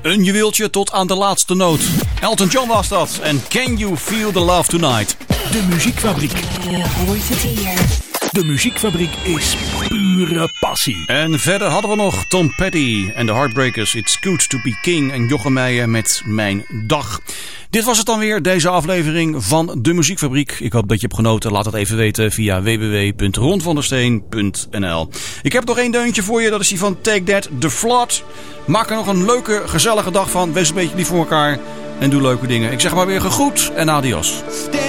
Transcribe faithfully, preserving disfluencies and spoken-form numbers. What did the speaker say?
Een juweeltje tot aan de laatste noot. Elton John was dat. En Can You Feel the Love Tonight? De Muziekfabriek. Je hoort het hier. De Muziekfabriek is pure passie. En verder hadden we nog Tom Petty en de Heartbreakers. It's Good to Be King en Jochem Meijer met Mijn Dag. Dit was het dan weer, deze aflevering van De Muziekfabriek. Ik hoop dat je hebt genoten. Laat het even weten via w w w punt ron van der steen punt n l. Ik heb nog één deuntje voor je. Dat is die van Take That, The Flood. Maak er nog een leuke, gezellige dag van. Wees een beetje lief voor elkaar. En doe leuke dingen. Ik zeg maar weer gegroet en adios.